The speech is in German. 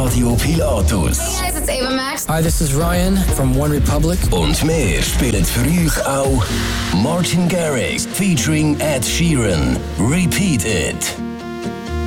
Radio Pilatus. Hey guys, it's Ava Max. Hi, this is Ryan from One Republic. Und wir spielen für euch auch Martin Garrix featuring Ed Sheeran. Repeat It.